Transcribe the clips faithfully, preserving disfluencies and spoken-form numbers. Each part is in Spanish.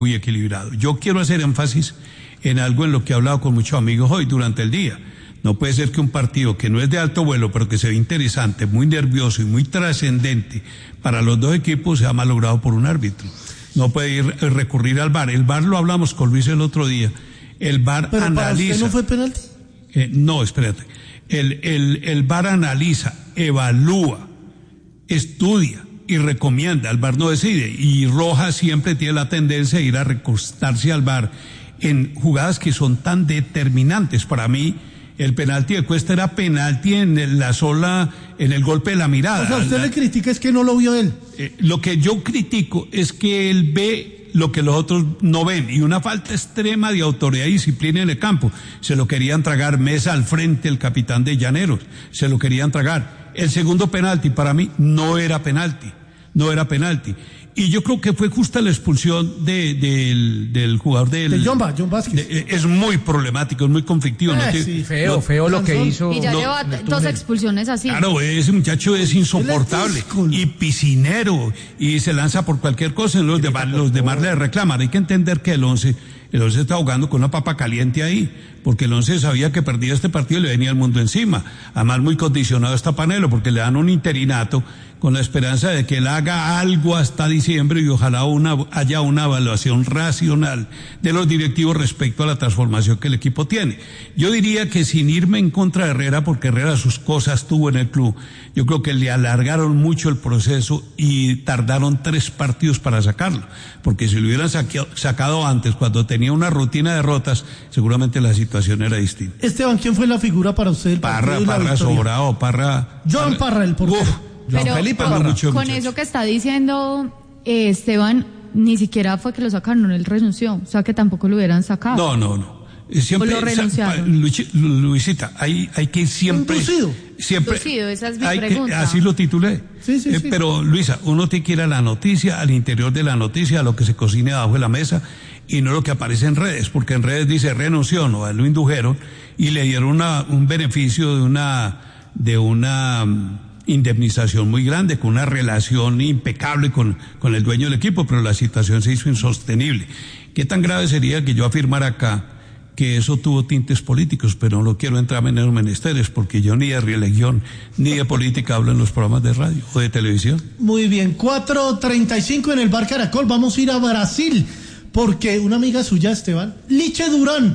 muy equilibrado. Yo quiero hacer énfasis en algo en lo que he hablado con muchos amigos hoy durante el día. No puede ser que un partido que no es de alto vuelo, pero que se ve interesante, muy nervioso y muy trascendente para los dos equipos, sea malogrado por un árbitro. No puede ir recurrir al V A R. El V A R lo hablamos con Luis el otro día. El V A R ¿Pero analiza. para usted no fue penalti? Eh, no, espérate. El, el, el V A R analiza, evalúa, estudia y recomienda. El V A R no decide. Y Rojas siempre tiene la tendencia a ir a recostarse al V A R en jugadas que son tan determinantes. Para mí, el penalti de Cuesta era penalti en la sola, en el golpe de la mirada. O sea, usted la, le critica es que no lo vio él. Eh, lo que yo critico es que él ve lo que los otros no ven, y una falta extrema de autoridad y disciplina en el campo. Se lo querían tragar Mesa al frente, el capitán de Llaneros, se lo querían tragar. El segundo penalti para mí no era penalti, no era penalti. Y yo creo que fue justa la expulsión de, de, del, del jugador del... De John, ba, John Vázquez. De, es muy problemático, es muy conflictivo. Eh, ¿no? sí, feo, no, feo lo que hizo. Y ya no, lleva no, dos expulsiones así. Claro, ese muchacho es insoportable y piscinero y se lanza por cualquier cosa. Los demás, los demás le reclaman. Hay que entender que el once, el once está jugando con una papa caliente ahí, porque el once sabía que perdía este partido y le venía el mundo encima. Además, muy condicionado está Panelo, porque le dan un interinato con la esperanza de que él haga algo hasta diciembre y ojalá una, haya una evaluación racional de los directivos respecto a la transformación que el equipo tiene. Yo diría que sin irme en contra de Herrera, porque Herrera sus cosas tuvo en el club, yo creo que le alargaron mucho el proceso y tardaron tres partidos para sacarlo, porque si lo hubieran saqueado, sacado antes, cuando tenía una rutina de derrotas, seguramente la situación era distinta. Esteban, ¿quién fue la figura para usted del Parra, partido y la Parra, victoria? Sobrado, Parra... Joan Parra, el portero. Uf, Pero Felipe con, Parra. mucho, con muchacho. eso que está diciendo eh, Esteban, ni siquiera fue que lo sacaron, él renunció, o sea que tampoco lo hubieran sacado. No, no, no. Siempre, ¿O lo renunciaron? Luchi- Luisita, hay, hay que siempre... Inducido. Siempre, Inducido, esa es mi hay que- pregunta. así lo titulé. Sí, sí, Eh, sí. Pero, Luisa, uno tiene que ir a la noticia, al interior de la noticia, a lo que se cocine abajo de la mesa, y no lo que aparece en redes, porque en redes dice renunció, no, a él lo indujeron, y le dieron una, un beneficio de una, de una mm, indemnización muy grande, con una relación impecable con, con el dueño del equipo, pero la situación se hizo insostenible. ¿Qué tan grave sería que yo afirmara acá que eso tuvo tintes políticos? Pero no quiero entrar en esos menesteres, porque yo ni de religión ni de política hablo en los programas de radio o de televisión. Muy bien, cuatro treinta y cinco en el Bar Caracol. Vamos a ir a Brasil, porque una amiga suya, Esteban, Liche Durán,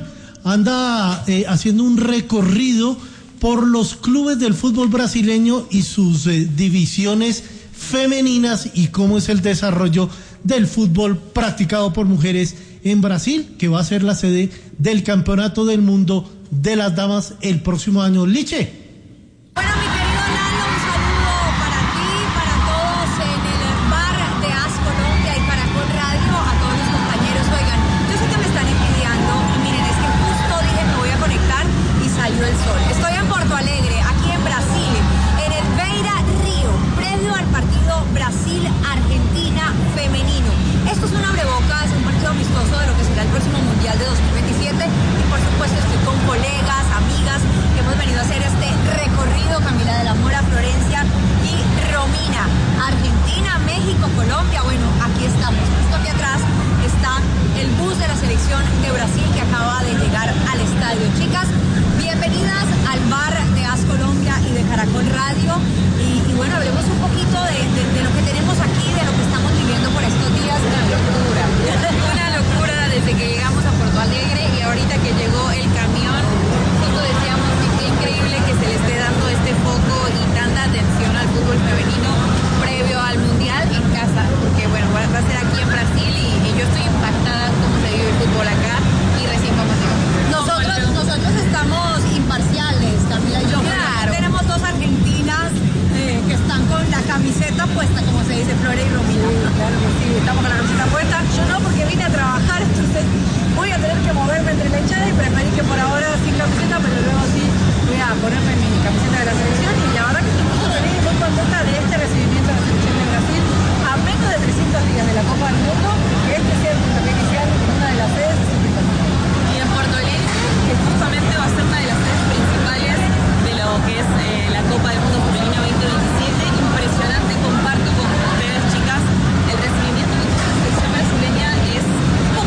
anda eh, haciendo un recorrido por los clubes del fútbol brasileño y sus eh, divisiones femeninas y cómo es el desarrollo del fútbol practicado por mujeres en Brasil, que va a ser la sede del Campeonato del Mundo de las Damas el próximo año. Liche. Bueno, mi querido Lalo, un saludo para ti, para todos en el bar de As Colombia y Caracol Radio, a todos los compañeros. Oigan, yo sé que me están envidiando y miren, es que justo dije me voy a conectar y salió el sol. Estoy en Porto Alegre, aquí en Brasil, en el Beira Río, previo al partido Brasil-Argentina femenino. Esto es un abrebocas, un partido amistoso de lo que será el próximo Mundial de dos mil veintisiete y por supuesto estoy con colegas, amigas que hemos venido a hacer este recorrido, Camila de la Mora, Florencia y Romina. Argentina, México, Colombia, bueno, aquí estamos. Justo aquí atrás está el bus de la selección de Brasil que acaba de llegar al estadio. Chicas, bienvenidas al bar de As Colombia y de Caracol Radio y, y bueno, hablemos un